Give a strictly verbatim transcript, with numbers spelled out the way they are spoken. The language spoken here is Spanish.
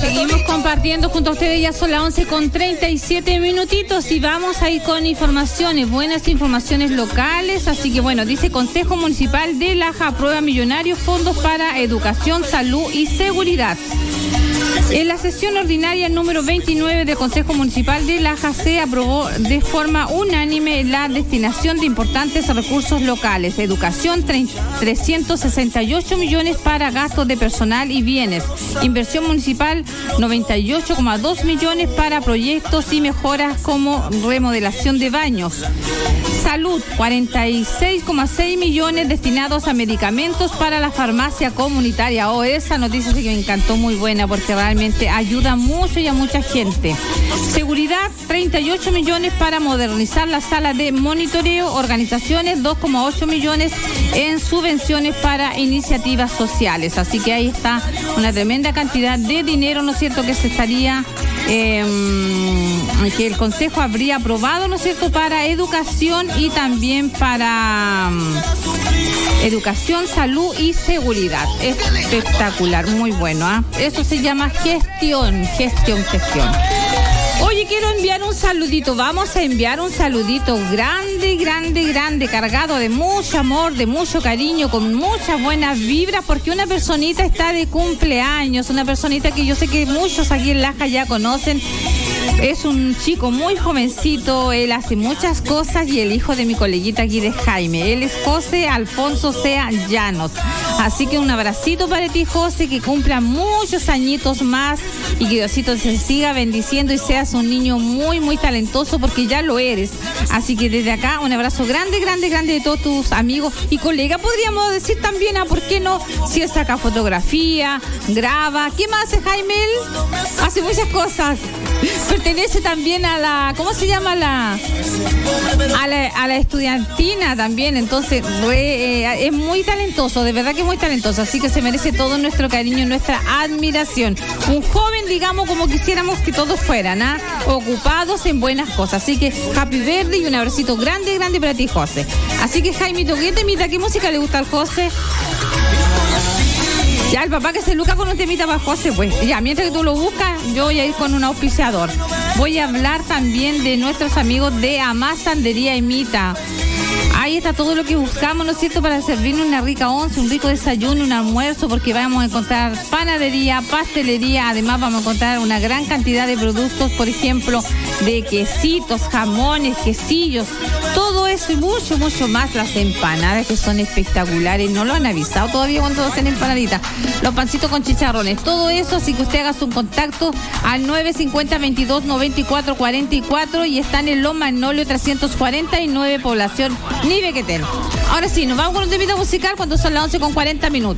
Seguimos compartiendo junto a ustedes, ya son las once con treinta y siete minutitos y vamos a ir con informaciones, buenas informaciones locales. Así que bueno, dice Consejo Municipal de Laja aprueba millonarios fondos para educación, salud y seguridad. En la sesión ordinaria número veintinueve del Consejo Municipal de Laja se aprobó de forma unánime la destinación de importantes recursos locales. Educación, trescientos sesenta y ocho millones para gastos de personal y bienes. Inversión municipal, noventa y ocho coma dos millones para proyectos y mejoras como remodelación de baños. Salud, cuarenta y seis coma seis millones destinados a medicamentos para la farmacia comunitaria. Oh, esa noticia sí que me encantó, muy buena, porque realmente ayuda mucho y a mucha gente. Seguridad, treinta y ocho millones para modernizar la sala de monitoreo. Organizaciones, dos coma ocho millones en subvenciones para iniciativas sociales. Así que ahí está una tremenda cantidad de dinero, ¿no es cierto?, que se estaría... Eh, que el Consejo habría aprobado, ¿no es cierto?, para educación y también para um, educación, salud y seguridad. Espectacular, muy bueno, ¿eh? Eso se llama gestión, gestión, gestión. Oye, quiero enviar un saludito, vamos a enviar un saludito grande, grande, grande, cargado de mucho amor, de mucho cariño, con muchas buenas vibras, porque una personita está de cumpleaños, una personita que yo sé que muchos aquí en Laja ya conocen. Es un chico muy jovencito, él hace muchas cosas y el hijo de mi coleguita aquí de Jaime. Él es José Alfonso Sea Llanos. Así que un abracito para ti, José, que cumpla muchos añitos más y que Diosito se siga bendiciendo y seas un niño muy, muy talentoso, porque ya lo eres. Así que desde acá un abrazo grande, grande, grande de todos tus amigos y colegas. Podríamos decir también, ¿a por qué no? Si él saca fotografía, graba. ¿Qué más hace Jaime? Él hace muchas cosas. Pertenece también a la, ¿cómo se llama? La, a la, a la estudiantina también. Entonces, re, eh, es muy talentoso, de verdad que es muy talentoso. Así que se merece todo nuestro cariño, nuestra admiración. Un joven, digamos, como quisiéramos que todos fueran, ¿ah? Ocupados en buenas cosas. Así que, happy birthday y un abracito grande, grande para ti, José. Así que, Jaimito, ¿qué temita, qué música le gusta al José? Ya, el papá que se luca con un temita para José, pues. Ya, mientras que tú lo buscas, yo voy a ir con un auspiciador. Voy a hablar también de nuestros amigos de Amasandería Emita. Ahí está todo lo que buscamos, ¿no es cierto?, para servirnos una rica once, un rico desayuno, un almuerzo, porque vamos a encontrar panadería, pastelería, además vamos a encontrar una gran cantidad de productos, por ejemplo, de quesitos, jamones, quesillos, todo eso y mucho, mucho más. Las empanadas, que son espectaculares, no lo han avisado todavía cuando hacen empanaditas, los pancitos con chicharrones, todo eso. Así que usted haga su contacto al nueve cincuenta, veintidós, noventa y cuatro, cuarenta y cuatro y están en Los Magnolio trescientos cuarenta y nueve, población Nivequetén. Ahora sí, nos vamos con un temita musical cuando son las once con cuarenta minutos.